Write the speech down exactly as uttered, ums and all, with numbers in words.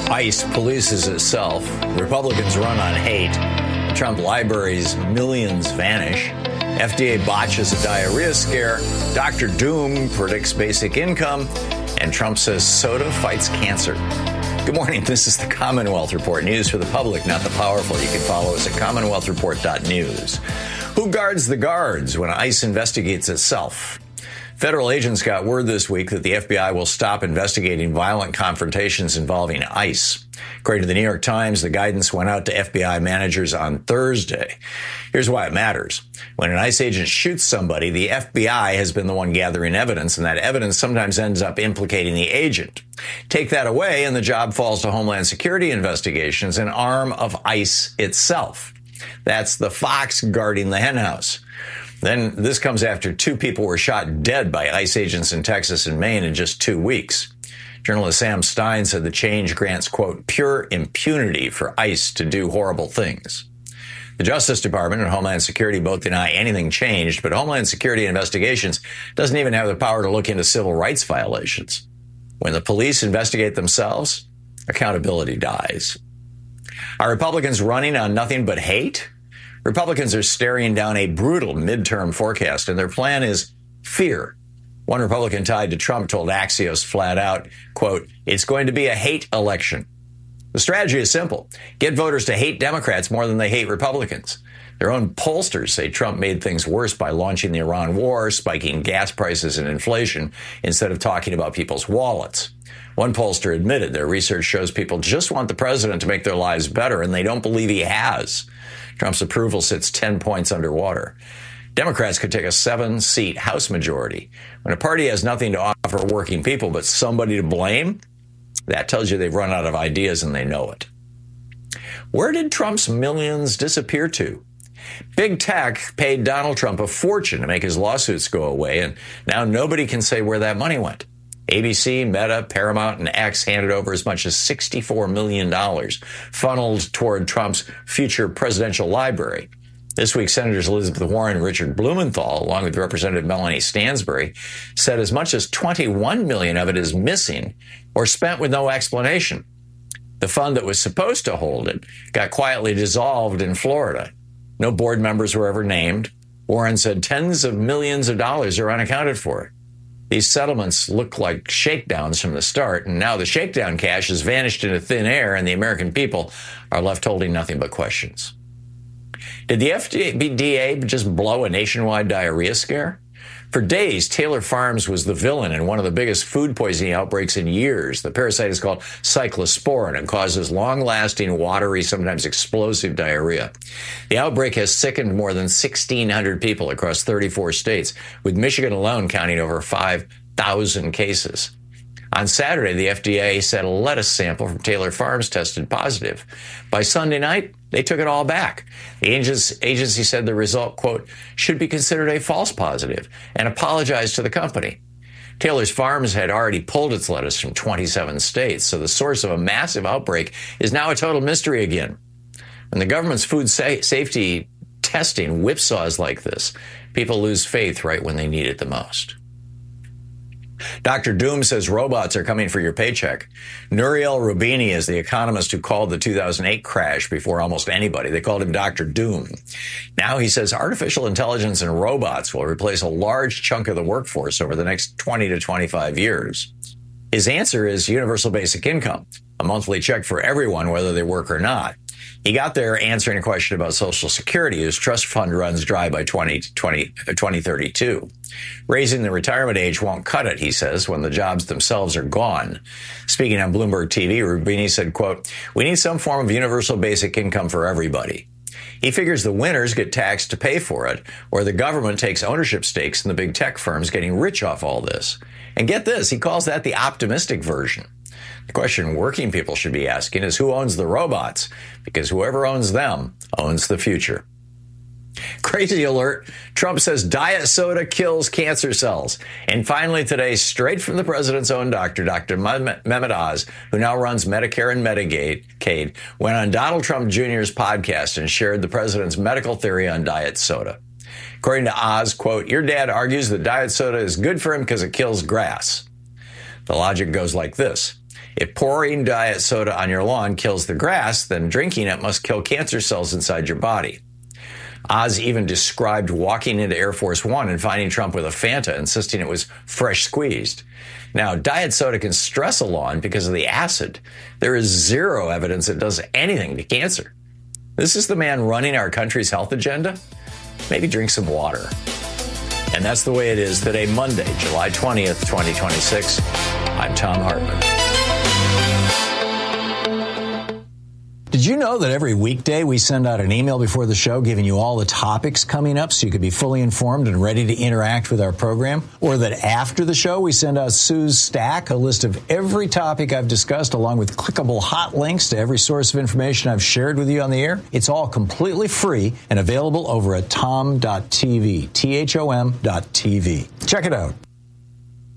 ICE polices itself. Republicans run on hate. Trump library's millions vanish. F D A botches a diarrhea scare. Doctor Doom predicts basic income. And Trump says soda fights cancer. Good morning. This is the Commonwealth Report. News for the public, not the powerful. You can follow us at commonwealth report dot news. Who guards the guards when ICE investigates itself? Federal agents got word this week that the F B I will stop investigating violent confrontations involving ICE. According to the New York Times, the guidance went out to F B I managers on Thursday. Here's why it matters. When an ICE agent shoots somebody, the F B I has been the one gathering evidence, and that evidence sometimes ends up implicating the agent. Take that away, and the job falls to Homeland Security investigations, an arm of ICE itself. That's the fox guarding the henhouse. Then this comes after two people were shot dead by ICE agents in Texas and Maine in just two weeks. Journalist Sam Stein said the change grants, quote, pure impunity for ICE to do horrible things. The Justice Department and Homeland Security both deny anything changed, but Homeland Security Investigations doesn't even have the power to look into civil rights violations. When the police investigate themselves, accountability dies. Are Republicans running on nothing but hate? Republicans are staring down a brutal midterm forecast, and their plan is fear. One Republican tied to Trump told Axios flat out, quote, it's going to be a hate election. The strategy is simple. Get voters to hate Democrats more than they hate Republicans. Their own pollsters say Trump made things worse by launching the Iran war, spiking gas prices and inflation, instead of talking about people's wallets. One pollster admitted their research shows people just want the president to make their lives better, and they don't believe he has. Trump's approval sits ten points underwater. Democrats could take a seven-seat House majority. When a party has nothing to offer working people but somebody to blame, that tells you they've run out of ideas and they know it. Where did Trump's millions disappear to? Big tech paid Donald Trump a fortune to make his lawsuits go away, and now nobody can say where that money went. A B C, Meta, Paramount, and X handed over as much as sixty-four million dollars, funneled toward Trump's future presidential library. This week, Senators Elizabeth Warren and Richard Blumenthal, along with Representative Melanie Stansbury, said as much as twenty-one million dollars of it is missing or spent with no explanation. The fund that was supposed to hold it got quietly dissolved in Florida. No board members were ever named. Warren said tens of millions of dollars are unaccounted for. These settlements look like shakedowns from the start, and now the shakedown cash has vanished into thin air, and the American people are left holding nothing but questions. Did the F D A just blow a nationwide diarrhea scare? For days, Taylor Farms was the villain in one of the biggest food poisoning outbreaks in years. The parasite is called cyclosporin and causes long-lasting, watery, sometimes explosive diarrhea. The outbreak has sickened more than sixteen hundred people across thirty-four states, with Michigan alone counting over five thousand cases. On Saturday, the F D A said a lettuce sample from Taylor Farms tested positive. By Sunday night, they took it all back. The agency said the result, quote, should be considered a false positive and apologized to the company. Taylor's Farms had already pulled its lettuce from twenty-seven states, so the source of a massive outbreak is now a total mystery again. When the government's food sa- safety testing whipsaws like this, people lose faith right when they need it the most. Doctor Doom says robots are coming for your paycheck. Nouriel Roubini is the economist who called the two thousand eight crash before almost anybody. They called him Doctor Doom. Now he says artificial intelligence and robots will replace a large chunk of the workforce over the next twenty to twenty-five years. His answer is universal basic income, a monthly check for everyone, whether they work or not. He got there answering a question about Social Security, whose trust fund runs dry by twenty thirty-two. Raising the retirement age won't cut it, he says, when the jobs themselves are gone. Speaking on Bloomberg T V, Roubini said, quote, we need some form of universal basic income for everybody. He figures the winners get taxed to pay for it, or the government takes ownership stakes in the big tech firms getting rich off all this. And get this, he calls that the optimistic version. The question working people should be asking is who owns the robots? Because whoever owns them owns the future. Crazy alert. Trump says diet soda kills cancer cells. And finally today, straight from the president's own doctor, Doctor Mehmet Oz, who now runs Medicare and Medicaid, went on Donald Trump Junior's podcast and shared the president's medical theory on diet soda. According to Oz, quote, your dad argues that diet soda is good for him because it kills grass. The logic goes like this. If pouring diet soda on your lawn kills the grass, then drinking it must kill cancer cells inside your body. Oz even described walking into Air Force One and finding Trump with a Fanta, insisting it was fresh squeezed. Now, diet soda can stress a lawn because of the acid. There is zero evidence it does anything to cancer. This is the man running our country's health agenda? Maybe drink some water. And that's the way it is today, Monday, July twentieth, twenty twenty-six. I'm Thom Hartmann. Did you know that every weekday we send out an email before the show giving you all the topics coming up so you could be fully informed and ready to interact with our program? Or that after the show we send out Sue's Stack, a list of every topic I've discussed along with clickable hot links to every source of information I've shared with you on the air? It's all completely free and available over at thom dot t v, T H O M dot T V. Check it out.